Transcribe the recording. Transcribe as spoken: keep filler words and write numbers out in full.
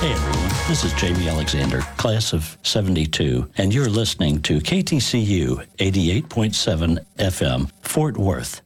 Hey everyone, this is Jamie Alexander, class of seventy-two, and you're listening to K T C U eighty-eight point seven F M, Fort Worth.